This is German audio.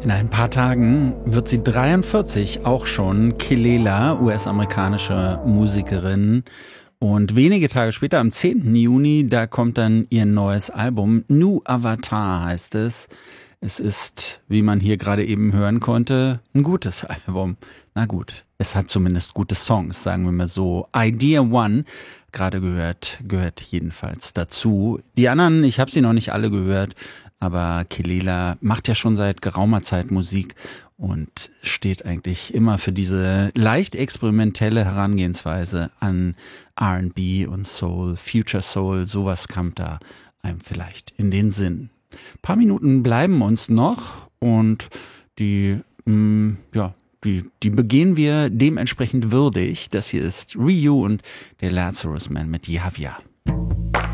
In ein paar Tagen wird sie 43, auch schon. Kelela, US-amerikanische Musikerin. Und wenige Tage später, am 10. Juni, da kommt dann ihr neues Album. New Avatar heißt es. Es ist, wie man hier gerade eben hören konnte, ein gutes Album. Na gut, es hat zumindest gute Songs, sagen wir mal so. Idea One, gerade gehört jedenfalls dazu. Die anderen, ich habe sie noch nicht alle gehört, aber Kelela macht ja schon seit geraumer Zeit Musik und steht eigentlich immer für diese leicht experimentelle Herangehensweise an R&B und Soul, Future Soul, sowas kam da einem vielleicht in den Sinn. Ein paar Minuten bleiben uns noch und die begehen wir dementsprechend würdig. Das hier ist Ryu und der Lazarus Man mit Javia.